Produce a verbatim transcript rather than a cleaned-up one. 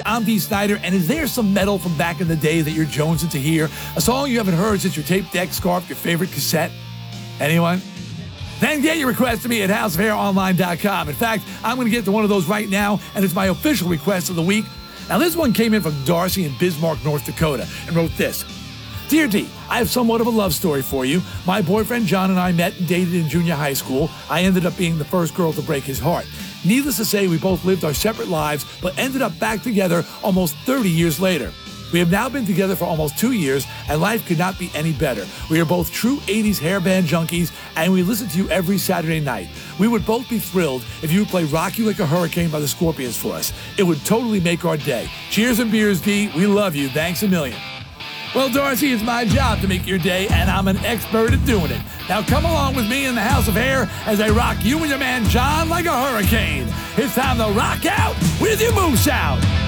I'm Dee Snider, and is there some metal from back in the day that you're jonesing to hear? A song you haven't heard since your tape deck, scarf, your favorite cassette? Anyone? Then get your request to me at house of hair online dot com. In fact, I'm going to get to one of those right now, and it's my official request of the week. Now, this one came in from Darcy in Bismarck, North Dakota, and wrote this. Dear Dee, I have somewhat of a love story for you. My boyfriend John and I met and dated in junior high school. I ended up being the first girl to break his heart. Needless to say, we both lived our separate lives, but ended up back together almost thirty years later. We have now been together for almost two years, and life could not be any better. We are both true eighties hairband junkies, and we listen to you every Saturday night. We would both be thrilled if you would play Rock You Like a Hurricane by the Scorpions for us. It would totally make our day. Cheers and beers, Dee. We love you. Thanks a million. Well, Darcy, it's my job to make your day, and I'm an expert at doing it. Now come along with me in the House of Hair as I rock you and your man John like a hurricane. It's time to rock out with your moose out.